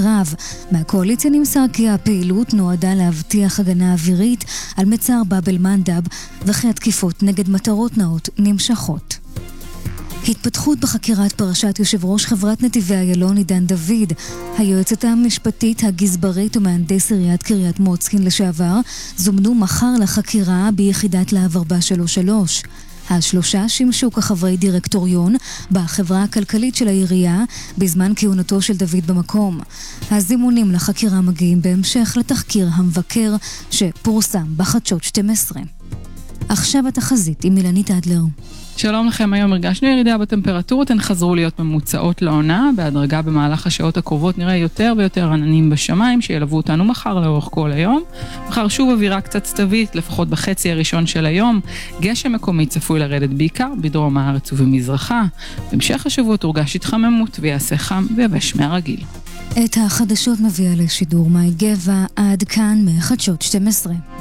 רב. מהקואליציה נמסר כי הפעילות נועדה להבטיח הגנה אווירית על מצר באב אל-מנדב, וכי התקיפות נגד מטרות נאות נמשכות. התפתחות בחקירת פרשת יושב ראש חברת נתיבי איילון עידן דוד. היועצת המשפטית, הגזברית ומהנדס עיריית קריית מוצקין לשעבר זומנו מחר לחקירה ביחידת להב 433. השלושה שימשו כחברי דירקטוריון בחברה הכלכלית של העירייה בזמן כהונתו של דוד במקום. הזימונים לחקירה מגיעים בהמשך לתחקיר המבקר שפורסם בחדשות 12. עכשיו התחזית עם אילנית אדלר. שלום לכם, היום הרגשנו ירידה בטמפרטורות, הן חזרו להיות ממוצעות לעונה, בהדרגה במהלך השעות הקרובות נראה יותר ויותר עננים בשמיים שילוו אותנו מחר לאורך כל היום. מחר שוב אווירה קצת סתווית, לפחות בחצי הראשון של היום, גשם מקומי צפוי לרדת בעיקר בדרום הארץ ובמזרחה. בהמשך השבוע תורגש התחממות ויעשה חם ויבש מהרגיל. את החדשות מביאה לשידור מאי גבע, עד כאן מחדשות 12.